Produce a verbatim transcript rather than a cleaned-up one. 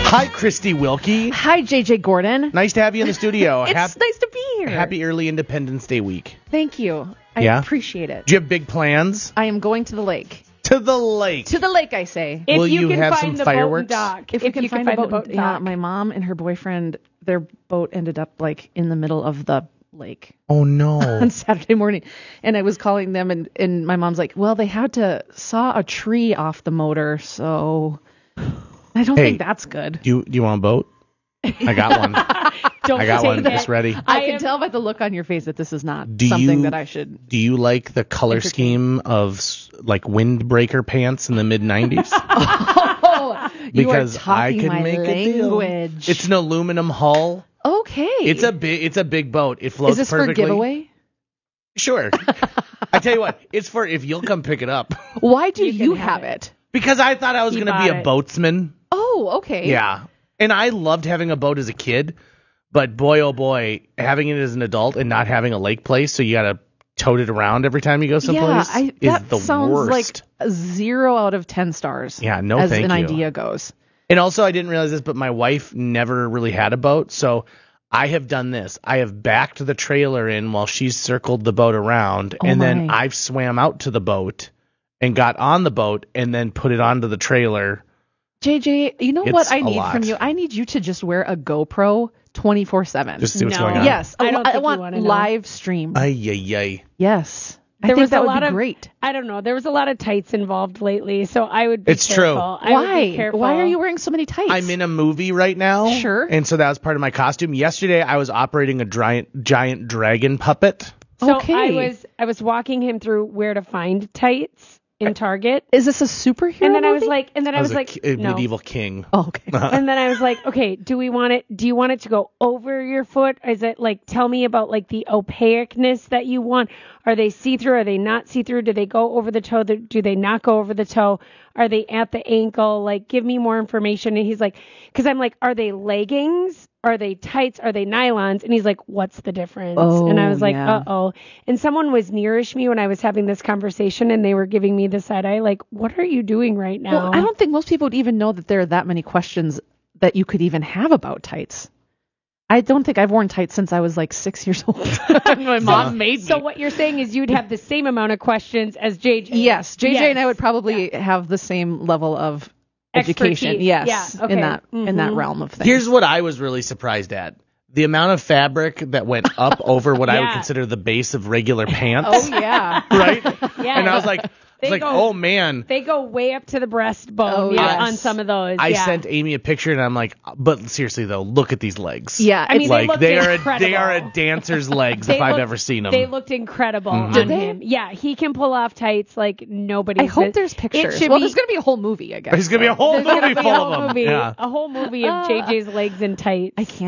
Hi, Christy Wilkie. Hi, J J Gordon. Nice to have you in the studio. It's Hap- nice to be here. Happy early Independence Day week. Thank you. I Yeah? appreciate it. Do you have big plans? I am going to the lake. To the lake. To the lake, I say. If Will you, you can have find some the fireworks? boat and dock. If, If, we can you find can find a the boat, boat and yeah, dock. my mom and her boyfriend, their boat ended up like in the middle of the lake Oh, no. on Saturday morning. And I was calling them, and, and my mom's like, well, they had to saw a tree off the motor, so I don't Hey. think that's good. Do you, do you want a boat? I got one. Don't I got take one. it. It's ready. I, I can am- tell by the look on your face that this is not Do something you- that I should. Do you like the color Entertain. scheme of s- like windbreaker pants in the mid nineties? Oh, you Because are talking I could my make a deal. language. It's an aluminum hull. Okay. It's a big. It's a big boat. It floats Is this perfectly. for giveaway? Sure. I tell you what. It's for if you'll come pick it up. Why do You you, can have have it? Because I thought I was He going to be bought a it. boatsman. Oh, okay. Yeah. And I loved having a boat as a kid, but boy, oh boy, having it as an adult and not having a lake place, so you got to tote it around every time you go Yeah, someplace, I, is that the sounds worst. like a zero out of ten stars. Yeah, no as thank an you. idea goes. And also, I didn't realize this, but my wife never really had a boat, so I have done this. I have backed the trailer in while she's circled the boat around, Oh and then my. I've swam out to the boat and got on the boat and then put it onto the trailer. J J, you know It's what I a need lot. from you? I need you to just wear a GoPro twenty-four seven. Just see what's No. going on. Yes, I I, don't wa- I think you want wanna know. live stream. Ay, ay, ay. yes. I There think was that a would lot be of great. I don't know. There was a lot of tights involved lately, so I would be It's true. careful. I would be Why? careful. Why are you wearing so many tights? I'm in a movie right now. Sure. And so that was part of my costume. Yesterday, I was operating a giant, giant dragon puppet. So Okay. I was I was walking him through where to find tights in Target, Is this a superhero and then I was movie? like, and then I was a, like, ki- a no. medieval king. Oh, okay. And then I was like, okay, do we want it? Do you want it to go over your foot? Is it like, tell me about like the opaqueness that you want? Are they see through? Are they not see through? Do they go over the toe? Do they not go over the toe? Are they at the ankle? Like, give me more information. And he's like, because I'm like, are they leggings? Are they tights? Are they nylons? And he's like, what's the difference? Oh, and I was like, yeah. uh oh. And someone was nearish me when I was having this conversation, and they were giving me the side eye, like, what are you doing right now? Well, I don't think most people would even know that there are that many questions that you could even have about tights. I don't think I've worn tights since I was like six years old. My mom made me. So what you're saying is you'd have the same amount of questions as J J. Yes, J J Yes. and I would probably have the same level of education. Expertise. Yes, Yeah, okay. in that in that Mhm. realm of things. Here's what I was really surprised at. The amount of fabric that went up over what I would Yeah. consider the base of regular pants. oh yeah. Right? Yeah. And I was like, I was They like, go- oh man. They go way up to the breastbone Oh, yeah, yes. on some of those. I yeah. sent Amy a picture and I'm like, but seriously though, look at these legs. Yeah, I mean, they like looked they are a, incredible. they are a dancer's legs They if I've looked- ever seen them. They looked incredible Mhm. on Did they? him. Yeah, he can pull off tights like nobody. I hope there's pictures. It should Well, be, there's going to be a whole movie, I guess. There's gonna be a whole there's gonna movie be full a whole of them. movie, Yeah. a whole movie of J J's legs and tights. I can't